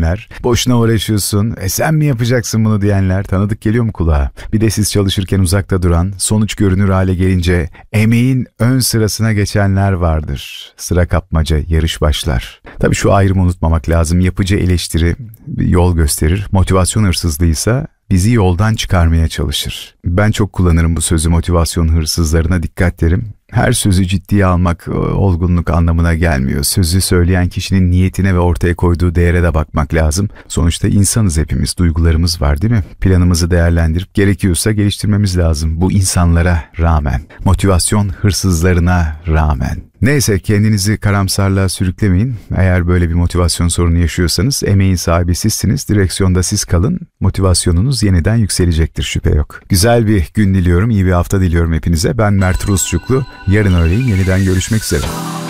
diyenler, boşuna uğraşıyorsun, sen mi yapacaksın bunu diyenler tanıdık geliyor mu kulağa? Bir de siz çalışırken uzakta duran, sonuç görünür hale gelince emeğin ön sırasına geçenler vardır. Sıra kapmaca, yarış başlar. Tabii şu ayrımı unutmamak lazım. Yapıcı eleştiri yol gösterir, motivasyon hırsızlığıysa bizi yoldan çıkarmaya çalışır. Ben çok kullanırım bu sözü, motivasyon hırsızlarına dikkat derim. Her sözü ciddiye almak olgunluk anlamına gelmiyor. Sözü söyleyen kişinin niyetine ve ortaya koyduğu değere de bakmak lazım. Sonuçta insanız hepimiz, duygularımız var değil mi? Planımızı değerlendirip gerekiyorsa geliştirmemiz lazım. Bu insanlara rağmen, motivasyon hırsızlarına rağmen. Neyse, kendinizi karamsarlığa sürüklemeyin. Eğer böyle bir motivasyon sorunu yaşıyorsanız emeğin sahibi sizsiniz, direksiyonda siz kalın. Motivasyonunuz yeniden yükselecektir, şüphe yok. Güzel bir gün diliyorum, iyi bir hafta diliyorum hepinize. Ben Mert Rusçuklu. Yarın öğleyin yeniden görüşmek üzere.